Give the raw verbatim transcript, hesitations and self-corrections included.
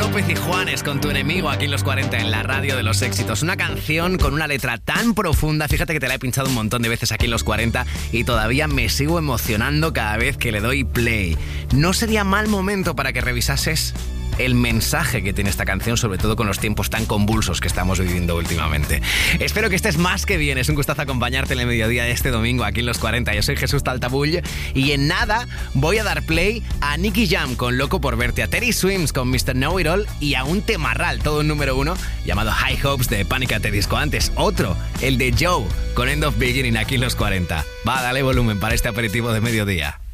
López y Juanes con Tu Enemigo aquí en los cuarenta en la radio de los éxitos. Una canción con una letra tan profunda, fíjate que te la he pinchado un montón de veces aquí en los cuarenta y todavía me sigo emocionando cada vez que le doy play. ¿No sería mal momento para que revisases el mensaje que tiene esta canción, sobre todo con los tiempos tan convulsos que estamos viviendo últimamente? Espero que estés más que bien. Es un gustazo acompañarte en el mediodía de este domingo aquí en los cuarenta. Yo soy Jesús Taltabull y en nada voy a dar play a Nicky Jam con Loco por Verte, a Teddy Swims con mister Know It All y a un temarral, todo un número uno, llamado High Hopes de Panic! At the Disco. Antes, otro, el de Joe con End of Beginning aquí en los cuarenta. Va, dale volumen para este aperitivo de mediodía.